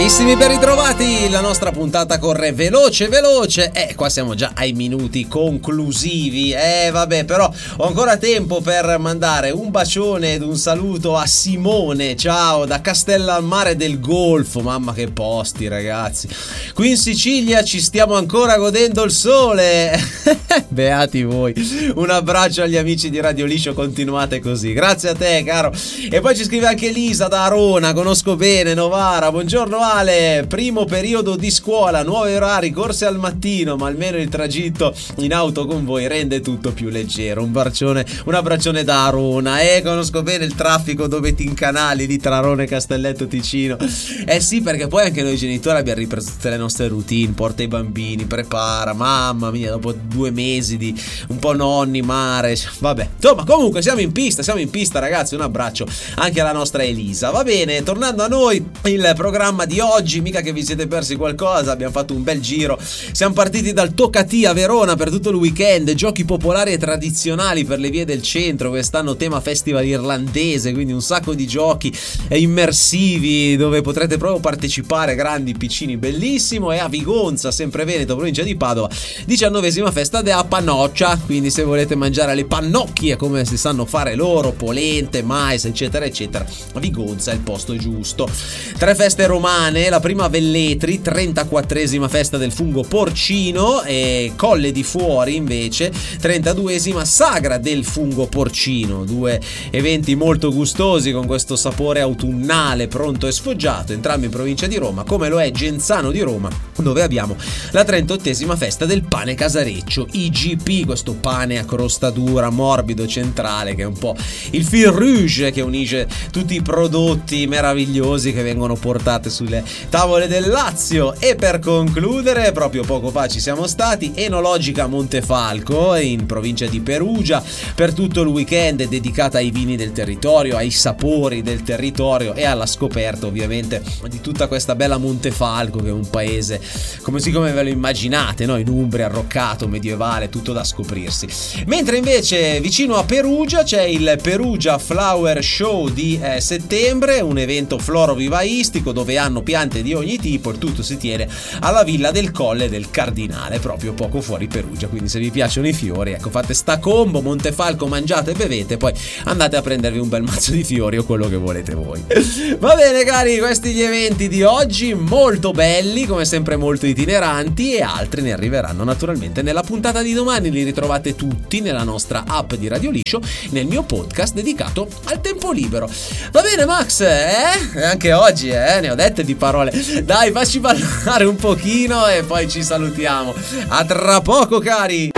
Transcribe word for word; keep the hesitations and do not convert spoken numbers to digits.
Carissimi, ben ritrovati, la nostra puntata corre veloce veloce e eh, qua siamo già ai minuti conclusivi. Eh vabbè, però ho ancora tempo per mandare un bacione ed un saluto a Simone, ciao, da Castellammare del Golfo. Mamma che posti, ragazzi, qui in Sicilia ci stiamo ancora godendo il sole. Beati voi. Un abbraccio agli amici di Radio Liscio, continuate così, grazie a te caro. E poi ci scrive anche Lisa da Arona, conosco bene Novara. Buongiorno Ale, primo periodo di scuola, nuovi orari, corse al mattino, ma almeno il tragitto in auto con voi rende tutto più leggero. Un bacione, un abbraccione da Arona. Eh, conosco bene il traffico dove ti incanali lì tra Arona e Castelletto Ticino. Eh sì, perché poi anche noi genitori abbiamo ripreso tutte le nostre routine, porta i bambini, prepara, mamma mia, dopo due mesi di un po' nonni, mare, vabbè, insomma, comunque siamo in pista, siamo in pista ragazzi. Un abbraccio anche alla nostra Elisa. Va bene, tornando a noi, il programma di oggi, mica che vi siete persi qualcosa, abbiamo fatto un bel giro, siamo partiti dal Toccati a Verona per tutto il weekend, giochi popolari e tradizionali per le vie del centro, quest'anno tema festival irlandese, quindi un sacco di giochi immersivi dove potrete proprio partecipare, grandi, piccini, bellissimo. E a Vigonza, sempre Veneto, provincia di Padova, diciannovesima festa della Pannoccia, quindi se volete mangiare le pannocchie come si sanno fare loro, polente, mais, eccetera eccetera, a Vigonza è il posto giusto. Tre feste romane, la prima Velletri, trentaquattresima festa del fungo porcino, e Colle di Fuori invece, trentaduesima sagra del fungo porcino, due eventi molto gustosi con questo sapore autunnale pronto e sfoggiato, entrambi in provincia di Roma, come lo è Genzano di Roma, dove abbiamo la trentottesima festa del pane casareccio, I G P, questo pane a crosta dura, morbido, centrale, che è un po' il fil rouge che unisce tutti i prodotti meravigliosi che vengono portate sulle tavole del Lazio. E per concludere, proprio poco fa ci siamo stati, Enologica Montefalco in provincia di Perugia, per tutto il weekend è dedicata ai vini del territorio, ai sapori del territorio e alla scoperta ovviamente di tutta questa bella Montefalco, che è un paese come sì come ve lo immaginate, no? In Umbria, arroccato, medievale, tutto da scoprirsi. Mentre invece vicino a Perugia c'è il Perugia Flower Show di eh, settembre, un evento florovivaistico dove hanno piante di ogni tipo, il tutto si tiene alla Villa del Colle del Cardinale, proprio poco fuori Perugia, quindi se vi piacciono i fiori, ecco, fate sta combo, Montefalco, mangiate e bevete, poi andate a prendervi un bel mazzo di fiori o quello che volete voi. Va bene cari, questi gli eventi di oggi, molto belli, come sempre molto itineranti, e altri ne arriveranno naturalmente nella puntata di domani. Li ritrovate tutti nella nostra app di Radio Liscio, nel mio podcast dedicato al tempo libero. Va bene Max, eh? Anche oggi, eh? Ne ho dette di parole. Dai, facci parlare un pochino e poi ci salutiamo. A tra poco cari.